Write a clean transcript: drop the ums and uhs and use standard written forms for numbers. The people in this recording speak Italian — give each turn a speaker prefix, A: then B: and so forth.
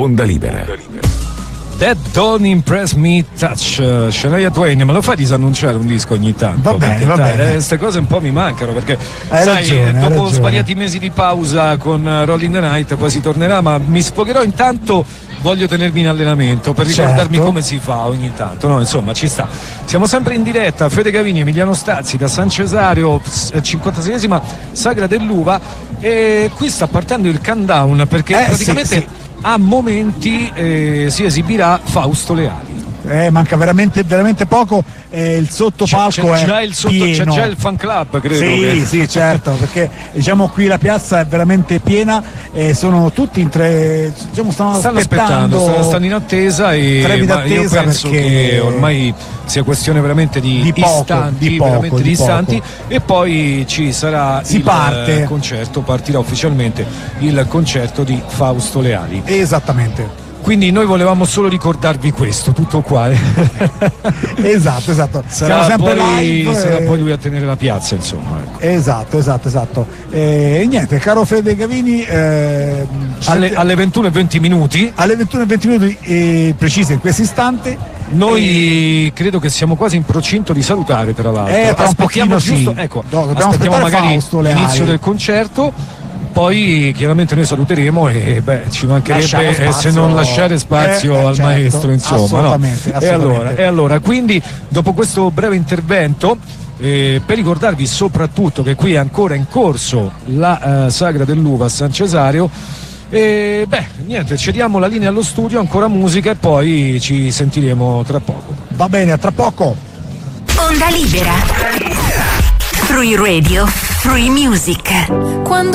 A: Onda Libera.
B: That Don't Impress Me Touch, Shania Twain. Me lo fai disannunciare un disco ogni tanto?
C: Va bene, va bene.
B: Queste cose un po' mi mancano perché
C: Hai
B: sai,
C: ragione,
B: dopo svariati mesi di pausa con Rolling the Night poi si tornerà, ma mi sfogherò. Intanto voglio tenermi in allenamento per ricordarmi come si fa ogni tanto, no? Insomma, ci sta. Siamo sempre in diretta, Fede Gavini, Emiliano Stazzi da San Cesario, 56esima Sagra dell'Uva, e qui sta partendo il countdown perché praticamente
C: sì.
B: a momenti si esibirà Fausto Leali.
C: Manca veramente poco, il sottopalco
B: c'è
C: è
B: c'è
C: pieno.
B: già il fan club, credo.
C: Sì, certo, perché diciamo qui la piazza è veramente piena e sono tutti stanno aspettando,
B: stanno in attesa, ma io penso che ormai sia questione veramente di istanti, e poi ci sarà il concerto, partirà ufficialmente il concerto di Fausto Leali.
C: Esattamente.
B: Quindi noi volevamo solo ricordarvi questo, tutto qua.
C: Esatto.
B: Sarà
C: sempre
B: poi lui a tenere la piazza, insomma. Ecco.
C: Esatto. E niente, caro Fede Gavini,
B: alle 21:20 minuti.
C: Alle 21:20 minuti precise in questo istante.
B: Noi credo che siamo quasi in procinto di salutare, tra l'altro.
C: Aspettiamo
B: giusto, aspettiamo magari l'inizio del concerto. Poi chiaramente noi saluteremo e ci mancherebbe se non lasciare spazio al maestro, insomma.
C: Assolutamente.
B: E allora, quindi dopo questo breve intervento, per ricordarvi soprattutto che qui è ancora in corso la Sagra dell'Uva a San Cesario, niente, cediamo la linea allo studio, ancora musica e poi ci sentiremo tra poco.
C: Va bene, a tra poco.
D: Onda Libera. Free Radio, free music.